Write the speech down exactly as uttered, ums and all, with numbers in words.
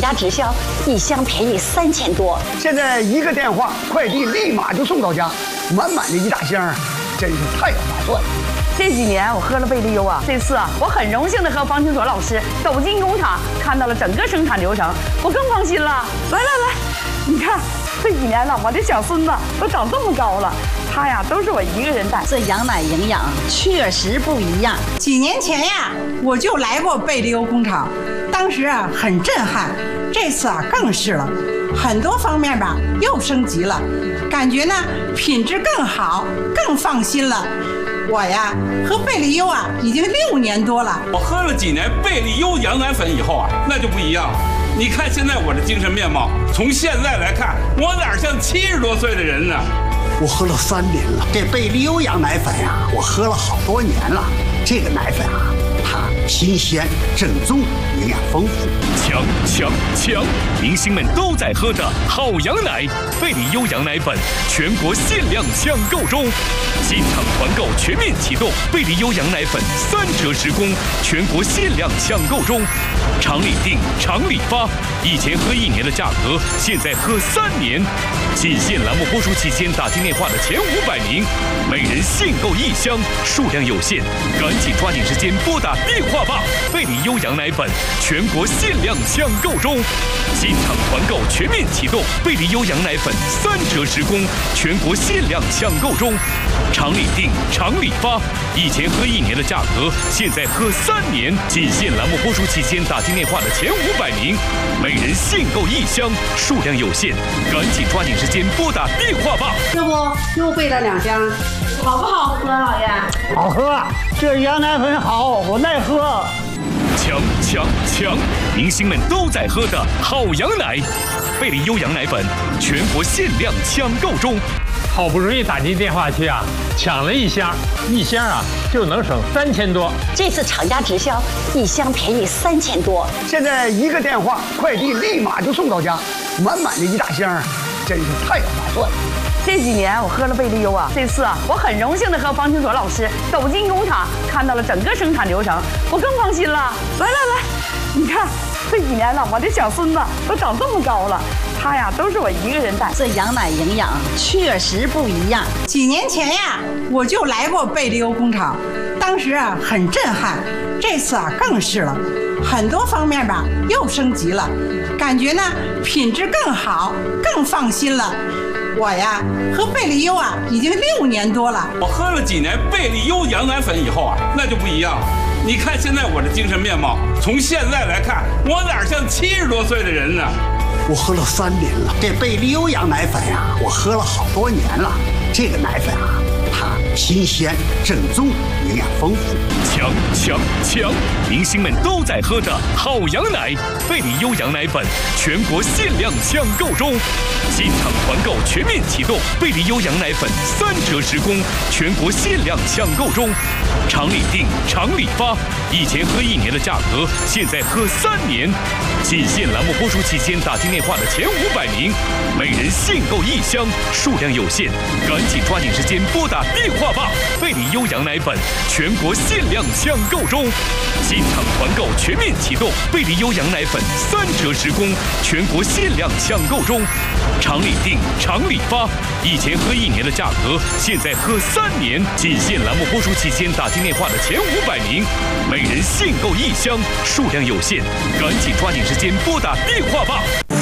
价直销，一箱便宜三千多。 现在一个电话，快递立马就送到家，满满的一大箱，真是太划算了。 这几年我喝了贝利优啊，这次啊，我很荣幸的和方清卓老师走进工厂，看到了整个生产流程，我更放心了。来来来，你看这几年了，我的小孙子都长这么高了，他呀都是我一个人带。 这羊奶营养确实不一样。 几年前呀，我就来过贝利优工厂，当时啊很震撼，这次啊更是了，很多方面吧又升级了，感觉呢品质更好，更放心了。我呀喝贝利优啊已经六年多了， 我喝了几年贝利优羊奶粉以后啊，那就不一样了。你看现在我的精神面貌，从现在来看，我哪像七十多岁的人呢？ 我喝了三年了，这贝利优羊奶粉呀、啊，我喝了好多年了。这个奶粉啊，它新鲜、正宗，营养丰富。 强强强！明星们都在喝的好羊奶，贝利优羊奶粉全国限量抢购中，现场团购全面启动，贝利优羊奶粉三折十公，全国限量抢购中，厂里订，厂里发。以前喝一年的价格，现在喝三年。仅限栏目播出期间打进电话的前五百名，每人限购一箱，数量有限，赶紧抓紧时间拨打电话吧！贝利优羊奶粉全国限量抢购中，现场团购全面启动，贝利优羊奶粉三折十公，全国限量抢购中，厂里订，厂里发。以前喝一年的价格，现在喝三年。仅限栏目播出期间打进电话的前五百名，每人限购一箱，数量有限，赶紧抓紧时间拨打电话吧！ 这不又备了两箱，好不好喝，老爷？ 好喝，这羊奶粉好，我爱喝。 强强强！明星们都在喝的好羊奶，贝利优羊奶粉全国限量抢购中。 好不容易打进电话去啊，抢了一箱，一箱啊就能省三千多。 这次厂家直销，一箱便宜三千多。 现在一个电话，快递立马就送到家，满满的一大箱，真是太划算了。 这几年我喝了贝利优啊，这次啊，我很荣幸的和方清卓老师走进工厂，看到了整个生产流程，我更放心了。来来来，你看这几年了，我的小孙子都长这么高了，他呀都是我一个人带。 这羊奶营养确实不一样。 几年前呀，我就来过贝利优工厂，当时啊很震撼，这次啊更是了，很多方面吧又升级了，感觉呢品质更好，更放心了。我呀喝贝利优啊已经六年多了， 我喝了几年贝利优羊奶粉以后啊，那就不一样了。你看现在我的精神面貌，从现在来看，我哪像七十多岁的人呢？ 我喝了三年了，这贝利优羊奶粉呀、啊，我喝了好多年了。这个奶粉啊，它新鲜、正宗，营养丰富。 强强强！明星们都在喝的好羊奶，贝利优羊奶粉全国限量抢购中，现场团购全面启动，贝利优羊奶粉三折十公，全国限量抢购中，厂里订，厂里发。以前喝一年的价格，现在喝三年。仅限栏目播出期间打进电话的前五百名，每人限购一箱，数量有限，赶紧抓紧时间拨打电话吧！贝利优羊奶粉全国限量抢购中，现场团购全面启动，贝利优羊奶粉三折十公，全国限量抢购中，厂里订，厂里发。以前喝一年的价格，现在喝三年。仅限栏目播出期间打进电话的前五百名，每人限购一箱，数量有限，赶紧抓紧时间拨打电话吧！